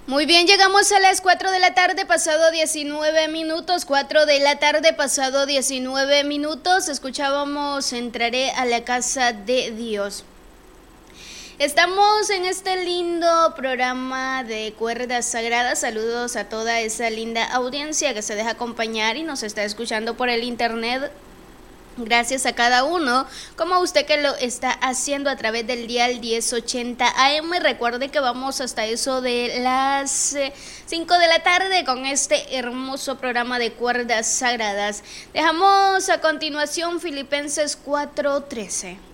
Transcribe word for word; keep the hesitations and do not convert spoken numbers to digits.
Muy bien, llegamos a las cuatro de la tarde, pasado diecinueve minutos, cuatro de la tarde, pasado diecinueve minutos, escuchábamos Entraré a la casa de Dios. Estamos en este lindo programa de Cuerdas Sagradas. Saludos a toda esa linda audiencia que se deja acompañar y nos está escuchando por el internet. Gracias a cada uno, como usted que lo está haciendo a través del dial diez ochenta A M. Recuerde que vamos hasta eso de las cinco de la tarde con este hermoso programa de Cuerdas Sagradas. Dejamos a continuación Filipenses cuatro trece.